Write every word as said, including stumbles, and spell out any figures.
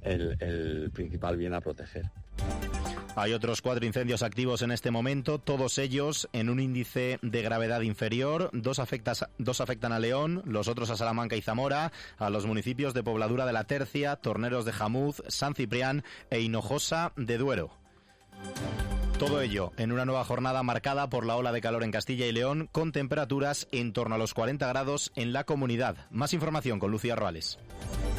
el, el principal bien a proteger. Hay otros cuatro incendios activos en este momento, todos ellos en un índice de gravedad inferior. Dos, afectas, dos afectan a León, los otros a Salamanca y Zamora, a los municipios de Pobladura de la Tercia, Torneros de Jamuz, San Ciprián e Hinojosa de Duero. Todo ello en una nueva jornada marcada por la ola de calor en Castilla y León, con temperaturas en torno a los cuarenta grados en la comunidad. Más información con Lucía Roales.